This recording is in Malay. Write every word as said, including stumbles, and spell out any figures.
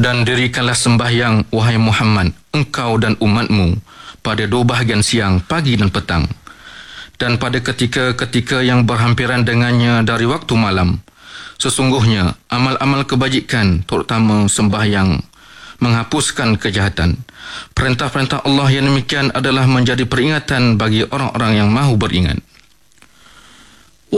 Dan dirikanlah sembahyang, wahai Muhammad, engkau dan umatmu, pada dua bahagian siang, pagi dan petang. Dan pada ketika-ketika yang berhampiran dengannya dari waktu malam. Sesungguhnya, amal-amal kebajikan, terutama sembahyang, menghapuskan kejahatan. Perintah-perintah Allah yang demikian adalah menjadi peringatan bagi orang-orang yang mahu beringat.